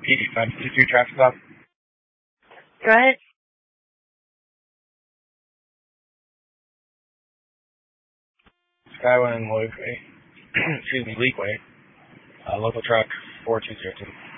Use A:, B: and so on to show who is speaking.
A: PD 552 traffic stop.
B: Go ahead.
A: Skyway and Leakway. Excuse me, Leakway. Local truck 4202.